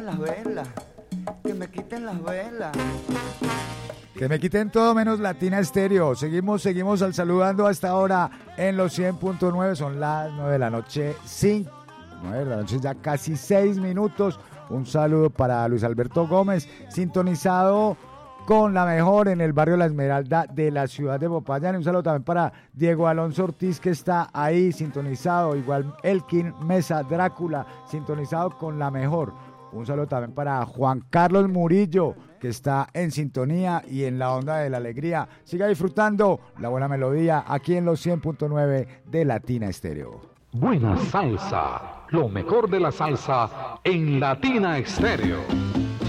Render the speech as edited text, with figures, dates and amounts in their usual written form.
quiten las velas, que me quiten las velas. Que me quiten todo menos Latina Estéreo. Seguimos saludando hasta ahora en los 100.9. Son las 9 de la noche, 9 de la noche, ya casi 6 minutos. Un saludo para Luis Alberto Gómez, sintonizado con la mejor en el barrio La Esmeralda de la ciudad de Popayán. Un saludo también para Diego Alonso Ortiz, que está ahí sintonizado. Igual Elkin Mesa Drácula, sintonizado con la mejor. Un saludo también para Juan Carlos Murillo, que está en sintonía y en la onda de la alegría. Siga disfrutando la buena melodía aquí en los 100.9 de Latina Estéreo. Buena salsa, lo mejor de la salsa en Latina Estéreo.